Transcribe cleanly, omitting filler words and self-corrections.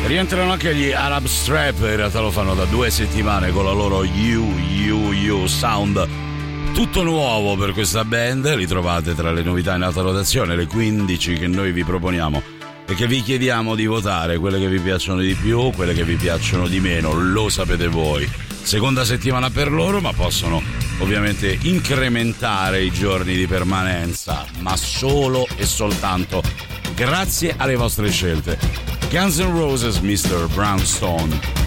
Rientrano anche gli Arab Strap, in realtà lo fanno da 2 settimane con la loro You Sound. Tutto nuovo per questa band, li trovate tra le novità in alta rotazione, le 15 che noi vi proponiamo e che vi chiediamo di votare, quelle che vi piacciono di più, quelle che vi piacciono di meno, lo sapete voi. Seconda settimana per loro, ma possono ovviamente incrementare i giorni di permanenza, ma solo e soltanto grazie alle vostre scelte. Guns N' Roses, Mr. Brownstone.